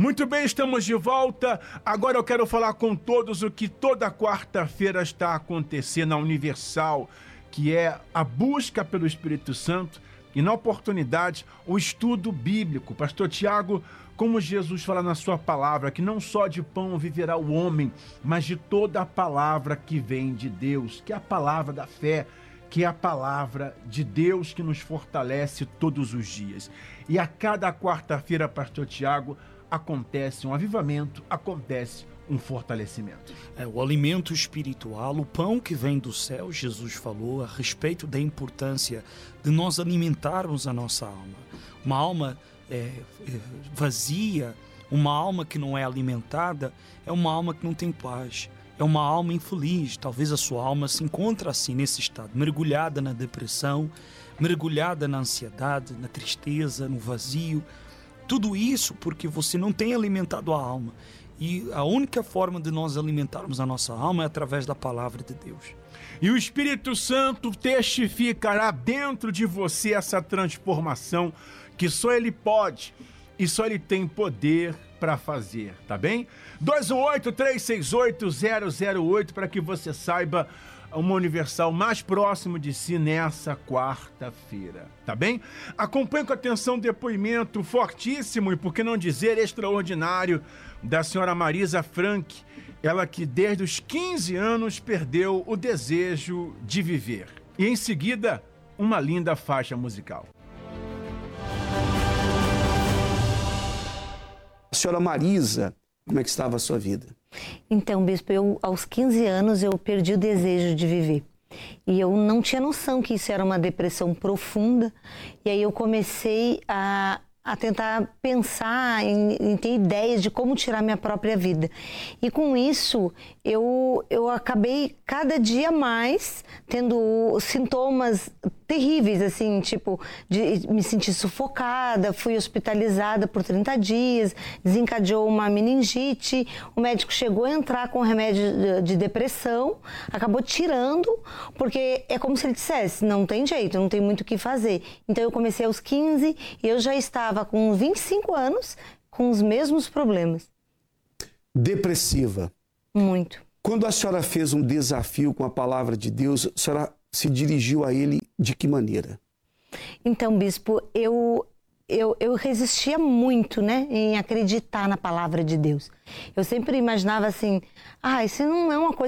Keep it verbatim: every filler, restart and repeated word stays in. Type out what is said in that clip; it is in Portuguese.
Muito bem, estamos de volta. Agora eu quero falar com todos o que toda quarta-feira está acontecendo na Universal, que é a busca pelo Espírito Santo e, na oportunidade, o estudo bíblico. Pastor Tiago, como Jesus fala na sua palavra, que não só de pão viverá o homem, mas de toda a palavra que vem de Deus, que é a palavra da fé, que é a palavra de Deus que nos fortalece todos os dias. E a cada quarta-feira, Pastor Tiago, acontece um avivamento, acontece um fortalecimento. É, o alimento espiritual, o pão que vem do céu, Jesus falou a respeito da importância de nós alimentarmos a nossa alma. Uma alma é, vazia, uma alma que não é alimentada, é uma alma que não tem paz. É uma alma infeliz. Talvez a sua alma se encontre assim, nesse estado, mergulhada na depressão, mergulhada na ansiedade, na tristeza, no vazio. Tudo isso porque você não tem alimentado a alma. E a única forma de nós alimentarmos a nossa alma é através da palavra de Deus. E o Espírito Santo testificará dentro de você essa transformação que só Ele pode e só Ele tem poder para fazer, tá bem? dois um oito, três seis oito, zero zero oito para que você saiba uma Universal mais próximo de si nessa quarta-feira, tá bem? Acompanhe com atenção o depoimento fortíssimo e, por que não dizer, extraordinário da senhora Marisa Frank, ela que desde os quinze anos perdeu o desejo de viver. E em seguida, uma linda faixa musical. Senhora Marisa, como é que estava a sua vida? Então, bispo, eu, aos quinze anos eu perdi o desejo de viver. E eu não tinha noção que isso era uma depressão profunda. E aí eu comecei a, a tentar pensar em, em ter ideias de como tirar minha própria vida. E com isso, eu, eu acabei cada dia mais tendo sintomas terríveis, assim, tipo, de me sentir sufocada, fui hospitalizada por trinta dias, desencadeou uma meningite, o médico chegou a entrar com remédio de depressão, acabou tirando, porque é como se ele dissesse, não tem jeito, não tem muito o que fazer. Então eu comecei aos quinze e eu já estava com vinte e cinco anos com os mesmos problemas. Depressiva. Muito. Quando a senhora fez um desafio com a palavra de Deus, a senhora se dirigiu a ele de que maneira? Então, bispo, eu, eu, eu resistia muito, né, em acreditar na palavra de Deus. Eu sempre imaginava assim, ah, isso não é uma coisa